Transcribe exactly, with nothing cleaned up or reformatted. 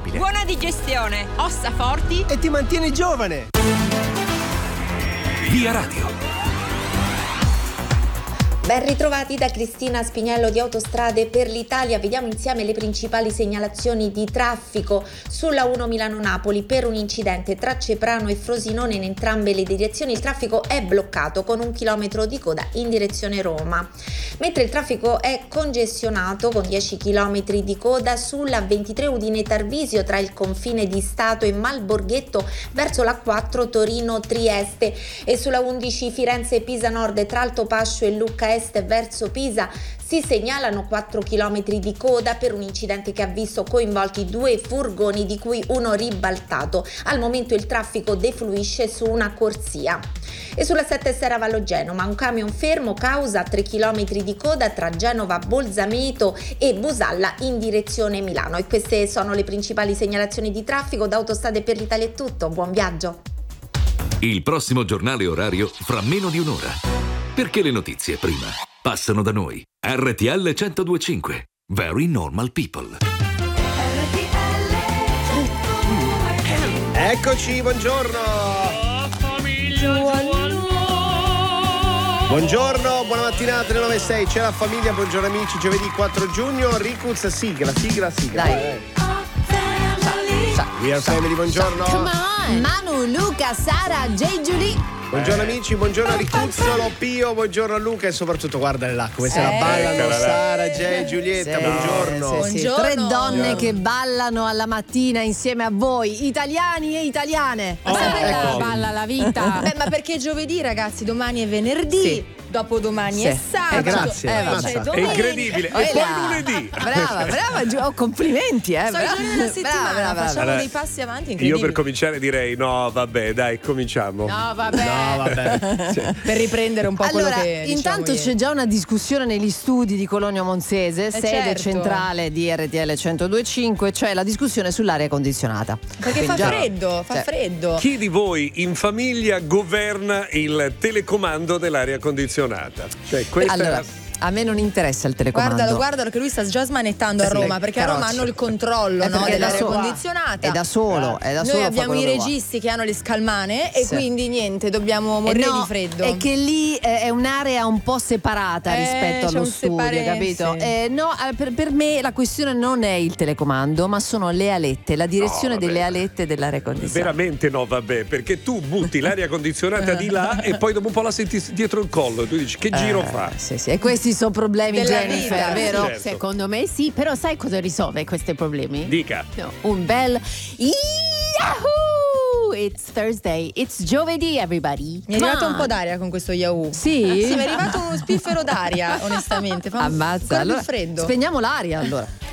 stabile. Buona digestione, ossa forti e ti mantieni giovane. Via Radio. Ben ritrovati da Cristina Spinello di Autostrade per l'Italia. Vediamo insieme le principali segnalazioni di traffico sulla uno Milano-Napoli per un incidente tra Ceprano e Frosinone in entrambe le direzioni. Il traffico è bloccato con un chilometro di coda in direzione Roma, mentre il traffico è congestionato con dieci chilometri di coda sulla ventitré Udine-Tarvisio tra il confine di Stato e Malborghetto verso la quattro Torino-Trieste, e sulla undici Firenze-Pisa Nord tra Altopascio e Lucca Est verso Pisa si segnalano quattro chilometri di coda per un incidente che ha visto coinvolti due furgoni, di cui uno ribaltato. Al momento il traffico defluisce su una corsia. E sulla sette Serravallo Genova un camion fermo causa tre chilometri di coda tra Genova Bolzameto e Busalla in direzione Milano. E queste sono le principali segnalazioni di traffico. Da Autostrade per l'Italia è tutto, buon viaggio. Il prossimo giornale orario fra meno di un'ora. Perché le notizie prima passano da noi. R T L centodue e cinque. Very normal people. Eccoci, buongiorno. Buongiorno, buona mattinata alle nove e sei. C'è la famiglia, buongiorno amici. Giovedì quattro giugno, Ricuz, sigla, sigla, sigla. Dai. Dai. We are family, buongiorno. Come on. Manu, Luca, Sara, J. Giulie. Buongiorno amici, buongiorno a Ricuzzolo, Pio, buongiorno a Luca e soprattutto guardale là come se la Eh, ballano sì. Sara, Jay, Giulietta, Sì, buongiorno. sì, sì. Buongiorno. Tre donne Buongiorno. che ballano alla mattina insieme a voi, italiani e italiane. Oh, Sai ecco. come balla la vita? Beh, ma perché giovedì, ragazzi, domani è venerdì, Sì. dopodomani Sì. è sabato. Eh, grazie. poi Mazza. c'è È È domenica. incredibile. E Eh poi là. lunedì. Brava, brava, Gio- oh, complimenti, eh. Sono i brava. giorni della settimana, Brava, brava, facciamo brava. dei passi avanti Io incredibili. per cominciare direi no, vabbè, dai, cominciamo. No, vabbè. No, vabbè. Per riprendere un po' Allora, quello che intanto diciamo c'è già una discussione negli studi di Cologno Monzese, sede certo. centrale di R T L centodue e cinque, cioè la discussione sull'aria condizionata. Perché fa Quindi già- freddo, fa Cioè, freddo. Chi di voi in famiglia governa il telecomando dell'aria condizionata? Cioè, questa Allora, è la- a me non interessa il telecomando. Guardalo, guardalo che lui sta già smanettando a Sì, Roma, perché a Roma carrozze. hanno il controllo, Eh, no, perché è da dell'aria solo. condizionata. È da solo, è da solo. Noi fa abbiamo quello i che vuole. registi che hanno le scalmane e Sì. quindi niente, dobbiamo Eh morire no, di freddo. è che lì eh, è un'area un po' separata Eh, rispetto c'è allo un studio, separe- capito? sì. Eh, no, eh, per, per me la questione non è il telecomando, ma sono le alette, la direzione No, vabbè. delle alette dell'aria condizionata. Veramente no, vabbè, perché tu butti l'aria condizionata di là e poi dopo un po' la senti dietro il collo. Tu dici, che giro Eh, fa? Sì, sì, e questi sono problemi, Della Jennifer, vita, vero? Certo. Secondo me sì, però sai cosa risolve questi problemi? Dica. No, un bel Yahoo! It's Thursday, it's giovedì, everybody. Mi è Come arrivato un on. po' d'aria con questo Yahoo. Sì? Sì, mi è arrivato uno spiffero d'aria, onestamente. Fa un- Ammazza, ancora più allora freddo. spegniamo l'aria allora.